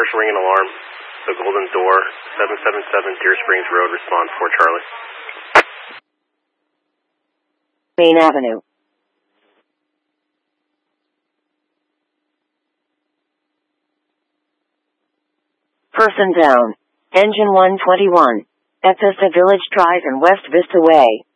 commercial ring and alarm. The Golden Door, 777 Deer Springs Road, respond 4 Charlie. Main Avenue. Person down. Engine 121. At Vista Village Drive and West Vista Way.